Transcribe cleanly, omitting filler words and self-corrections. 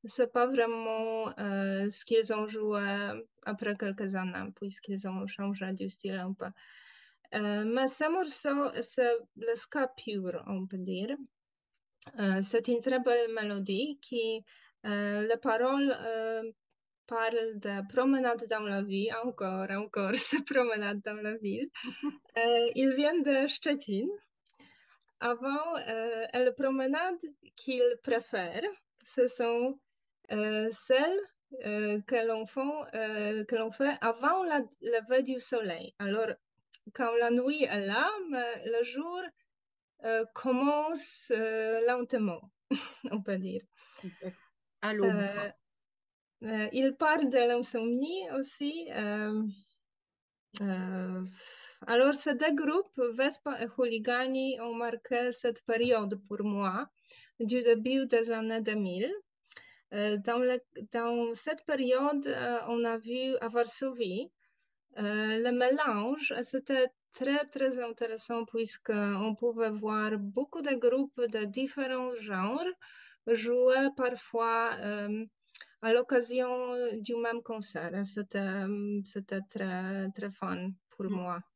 c'est pas vraiment ce qu'ils ont joué après quelques années, puisqu'ils ont changé du style un peu. Mais ce morceau, c'est le ska pur, on peut dire. C'est une très belle mélodie qui, les paroles parlent de promenade dans la vie, encore, c'est promenade dans la ville. Il vient de Szczecin. Avant, les promenades qu'il préfère, ce sont celles que l'on fait avant la lever du soleil. Alors, quand la nuit est là, mais le jour commence lentement, on peut dire. À l'aube, Euh, quoi. il parle de l'insomnie aussi. Euh, alors, ces deux groupes, Vespa et Houligani, ont marqué cette période pour moi, du début des années 2000. Dans cette période, on a vu à Varsovie le mélange. C'était très, très intéressant puisqu'on pouvait voir beaucoup de groupes de différents genres jouer parfois à l'occasion du même concert. C'était très, très fun pour moi.